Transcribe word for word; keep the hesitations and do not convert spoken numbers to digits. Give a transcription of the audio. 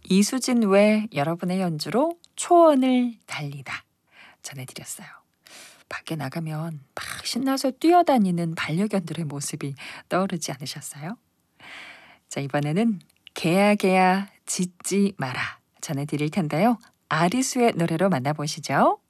이수진 외 여러분의 연주로 초원을 달리다 전해드렸어요. 밖에 나가면 막 신나서 뛰어다니는 반려견들의 모습이 떠오르지 않으셨어요? 자, 이번에는 개야 개야 짖지 마라 전해드릴 텐데요. 아리수의 노래로 만나보시죠.